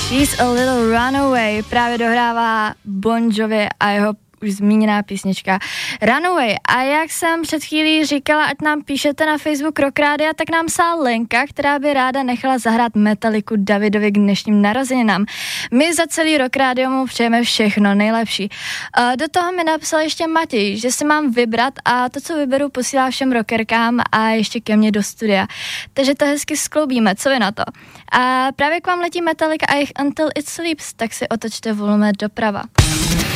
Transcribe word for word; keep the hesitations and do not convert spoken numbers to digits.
She's a Little Runaway právě dohrává Bon Jovi a jeho už zmíněná písnička Runaway. A jak jsem před chvílí říkala, ať nám píšete na Facebook Rock Rádia, tak nám psala Lenka, která by ráda nechala zahrát Metalliku Davidovi k dnešním narozeninám. My za celý Rock Rádio mu přejeme všechno nejlepší. Do toho mi napsal ještě Matěj, že si mám vybrat a to, co vyberu, posílá všem rockerkám a ještě ke mně do studia. Takže to hezky skloubíme, co vy na to? A právě k vám letí Metallica a jejich Until It Sleeps, tak si otočte volume doprava.